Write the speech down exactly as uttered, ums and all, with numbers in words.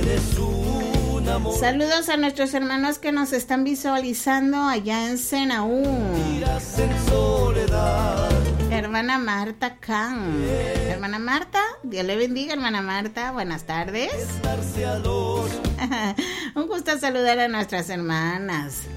Saludos a nuestros hermanos que nos están visualizando allá en Senaú. Hermana Marta Can. Hermana Marta, Dios le bendiga, hermana Marta. Buenas tardes. Un gusto saludar a nuestras hermanas.